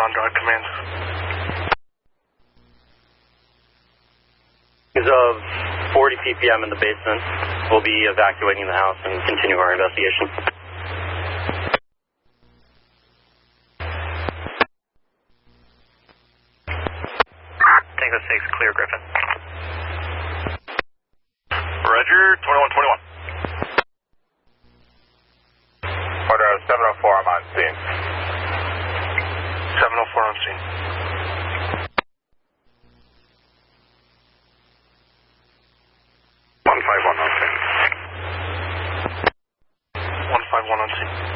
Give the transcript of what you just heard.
on drive command. As of 40 ppm in the basement, we'll be evacuating the house and continue our investigation. Tango 6, clear Griffin. Roger, 2121. Order 704, I'm on scene. 704 on scene. One five one on scene. 151 on scene.